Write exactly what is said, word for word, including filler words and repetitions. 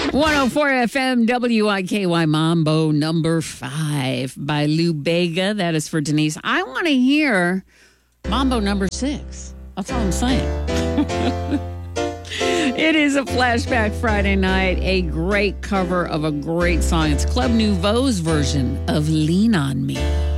one oh four F M W I K Y Mambo number five by Lou Bega. That is for Denise. I want to hear Mambo number six. That's all I'm saying. It is a Flashback Friday night, a great cover of a great song. It's Club Nouveau's version of Lean on Me.